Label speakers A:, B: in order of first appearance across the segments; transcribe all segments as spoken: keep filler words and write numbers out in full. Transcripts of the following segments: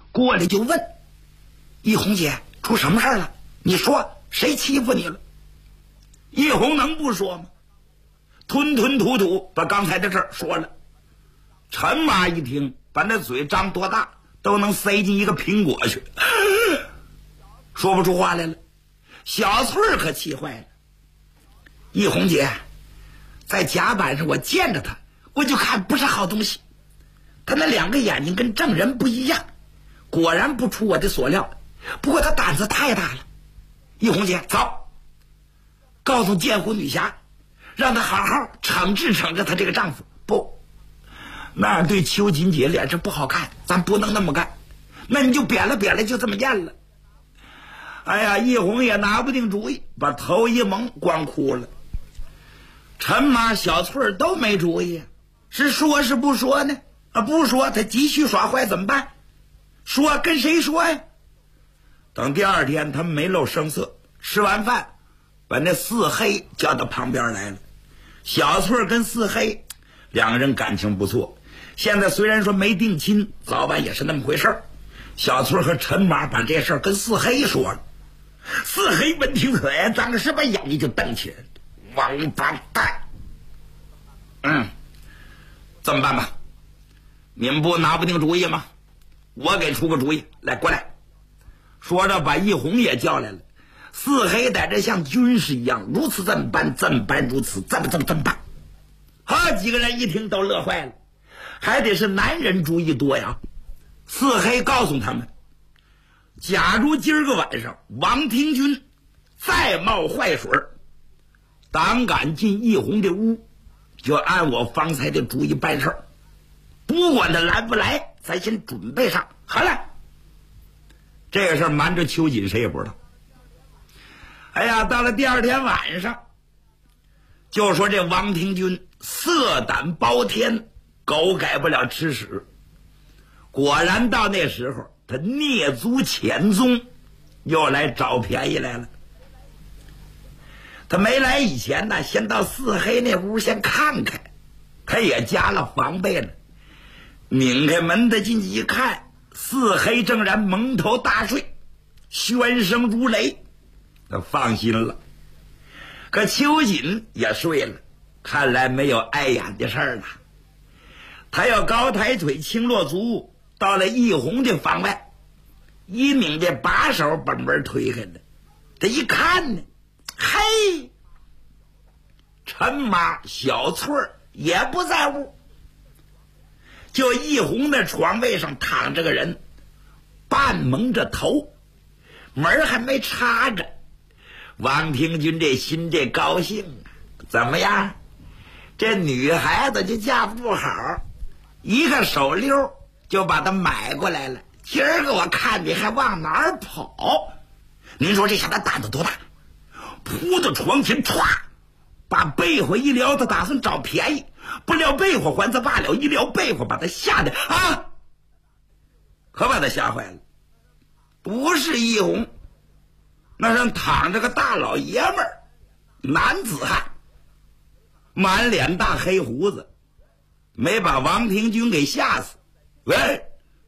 A: 过来就问一红姐出什么事了？你说谁欺负你了？一红能不说吗？吞吞吐吐把刚才的事儿说了。陈妈一听，把那嘴张多大都能塞进一个苹果去，说不出话来了。小翠儿可气坏了。一红姐，在甲板上我见着他，我就看不是好东西。他那两个眼睛跟正人不一样，果然不出我的所料。不过他胆子太大了。一红姐，走，告诉剑湖女侠，让她好好惩治惩治她这个丈夫。不，那样对秋瑾姐脸是不好看，咱不能那么干。那你就扁了扁了，就这么咽了。哎呀，一红也拿不定主意，把头一蒙，光哭了。陈妈、小翠儿都没主意，是说是不说呢？啊，不说他继续耍坏怎么办？说跟谁说呀？等第二天他们没露声色，吃完饭把那四黑叫到旁边来了。小翠儿跟四黑两个人感情不错，现在虽然说没定亲，早晚也是那么回事儿。小翠儿和陈妈把这事儿跟四黑说了。四黑闻听此言，当时把眼睛就瞪起来了。王八蛋！嗯，这么办吧？你们不拿不定主意吗？我给出个主意，来，过来。说着把一红也叫来了。四黑在这像军师一样，如此这么办，这么办，如此这么这么这么办。好几个人一听都乐坏了，还得是男人主意多呀。四黑告诉他们，假如今儿个晚上王廷钧再冒坏水，胆敢进一红的屋，就按我方才的主意办事儿，不管他来不来，咱先准备上。好了，这个事儿瞒着秋瑾谁也不知道。哎呀，到了第二天晚上，就说这王廷钧色胆包天，狗改不了吃屎。果然到那时候，他蹑足潜踪，又来找便宜来了。他没来以前呢，先到四黑那屋先看看，他也加了防备了。拧开门的进去一看，四黑正然蒙头大睡，喧声如雷，他放心了。可秋瑾也睡了，看来没有碍眼的事儿了。他要高抬腿轻落足，到了一红的房外，一拧这把手把门推开了。他一看呢，嘿，陈妈、小翠儿也不在屋，就一红的床位上躺着个人，半蒙着头，门还没插着。王廷钧这心这高兴啊，怎么样？这女孩子就嫁不好，一个手溜就把她买过来了。今儿个我看你还往哪儿跑？您说这小子胆子多大？扑到床前，歘，把被窝一撩，他打算找便宜，不撩被窝还则罢了，一撩被窝把他吓得啊，可把他吓坏了。不是一红，那上躺着个大老爷们儿，男子汉，满脸大黑胡子，没把王廷钧给吓死。喂！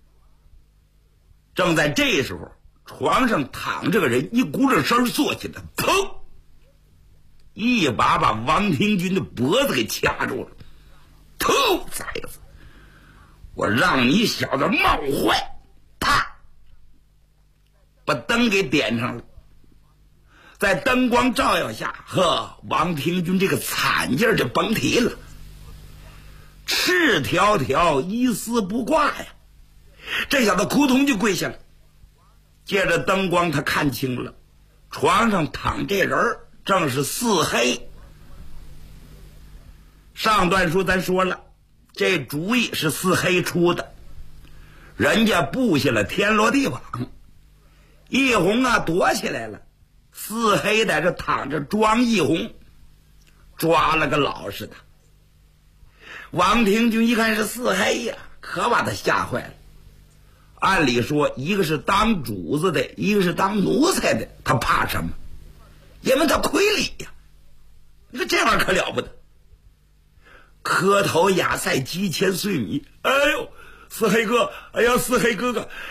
A: 正在这时候，床上躺着个人，一股子声坐起来，砰！一把把王廷钧的脖子给掐住了。兔崽子，我让你小子冒坏！啪！把灯给点上了。在灯光照耀下，呵，王廷钧这个惨劲儿就甭提了，赤条条一丝不挂呀。这小子扑通就跪下了。借着灯光他看清了，床上躺这人正是四黑。上段书咱说了，这主意是四黑出的，人家布下了天罗地网。一红啊躲起来了，四黑在这躺着装一红，抓了个老实的。王廷钧一看是四黑呀，可把他吓坏了。按理说，一个是当主子的，一个是当奴才的，他怕什么？因为他亏礼呀。你说这玩意儿可了不得，磕头雅塞鸡千岁米。哎呦，四黑哥，哎呀，四黑哥哥，